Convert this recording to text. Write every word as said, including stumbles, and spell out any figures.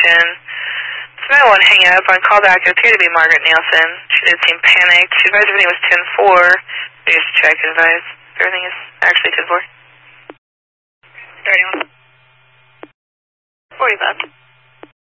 station. So I won't hang up. On callback, it appeared to be Margaret Nielsen. She did seem panicked. She advised everything was ten four. We just check and advise. Everything is actually ten four. thirty-one. forty-five.